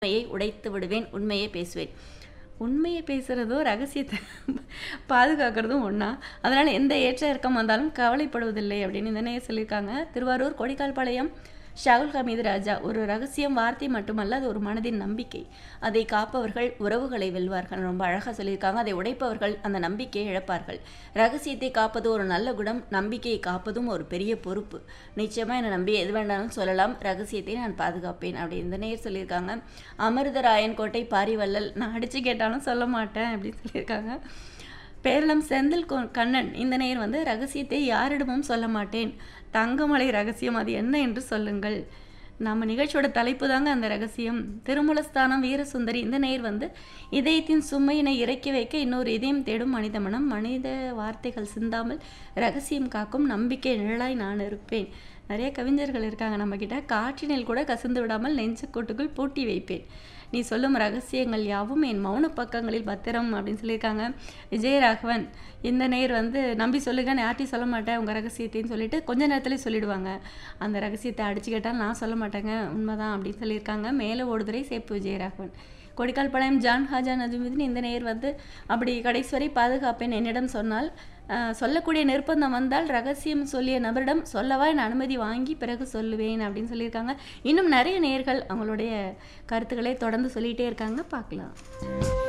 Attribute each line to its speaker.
Speaker 1: உண்மையை உடைத்து விடுவேன், உண்மையை பேசுவேன். உண்மையை பேசுகிறதும் ரகசியத்தை பாதுகாக்கிறதும் ஒன்றா. அதனால் எந்த ஏற்ற இறக்கம் வந்தாலும் கவலைப்படுவதில்லை அப்படின்னு இந்த நேயர் சொல்லியிருக்காங்க. திருவாரூர் கொடிக்கால்பாளையம் ஷாகுல் ஹமீது ராஜா. ஒரு ரகசியம் வார்த்தை மட்டுமல்ல, அது ஒரு மனதின் நம்பிக்கை. அதை காப்பவர்கள் உறவுகளை வெல்வார்கள். ரொம்ப அழகாக சொல்லியிருக்காங்க. அதை உடைப்பவர்கள் அந்த நம்பிக்கையை இழப்பார்கள். ரகசியத்தை காப்பது ஒரு நல்ல குணம், நம்பிக்கையை காப்பதும் ஒரு பெரிய பொறுப்பு. நிச்சயமாக என்னை நம்பி எது வேண்டாலும் சொல்லலாம், ரகசியத்தை நான் பாதுகாப்பேன் அப்படி இந்த நேர் சொல்லியிருக்காங்க. அமிர்தராயன் கோட்டை பாரிவள்ளல். நான் அடித்து கேட்டாலும் சொல்ல மாட்டேன் அப்படின்னு சொல்லியிருக்காங்க. பேரளம் செந்தில் கண்ணன். இந்த நேர் ரகசியத்தை யாரிடமும் சொல்ல மாட்டேன், தங்கமலை ரகசியம் அது என்ன என்று சொல்லுங்கள். நம்ம நிகழ்ச்சியோட தலைப்பு தாங்க அந்த ரகசியம். திருமூலஸ்தானம் வீரசுந்தரி. இந்த நேர் இதயத்தின் சுமையினை இறக்கி வைக்க இன்னொரு இதயம் தேடும் மனித மனம். மனித வார்த்தைகள் சிந்தாமல் ரகசியம் காக்கும் நம்பிக்கை நிழலாய் நான் இருப்பேன். நிறைய கவிஞர்கள் இருக்காங்க நம்மக்கிட்ட. காற்றினில் கூட கசிந்து விடாமல் நெஞ்சக்கூட்டுக்குள் பூட்டி வைப்பேன். நீ சொல்லும் ரகசியங்கள் யாவும் என் மௌன பக்கங்களில் பத்திரம் அப்படின்னு சொல்லியிருக்காங்க. விஜயராகவன். இந்த நேர் நம்பி சொல்லுங்க, நான் யார்ட்டையும் சொல்ல மாட்டேன் உங்கள் ரகசியத்தைன்னு சொல்லிட்டு கொஞ்ச நேரத்துலேயே சொல்லிடுவாங்க. அந்த ரகசியத்தை அடிச்சு கேட்டால் நான் சொல்ல மாட்டேங்க, உண்மைதான் அப்படின்னு சொல்லியிருக்காங்க. மேலே ஓடுதுறை சேப்பு விஜயராகவன். கொடிக்கால்பாளையம் ஜான் ஹாஜா நஜுமுதீன். இந்த நேர் அப்படி கடைசி வரை பாதுகாப்பேன் என்னிடம் சொன்னால், சொல்லக்கூடிய நிர்பந்தம் வந்தால் ரகசியம் சொல்லிய நபரிடம் சொல்லவா என் அனுமதி வாங்கி பிறகு சொல்லுவேன் அப்படின்னு சொல்லியிருக்காங்க. இன்னும் நிறைய நேயர்கள் அவங்களுடைய கருத்துக்களை தொடர்ந்து சொல்லிகிட்டே இருக்காங்க, பார்க்கலாம்.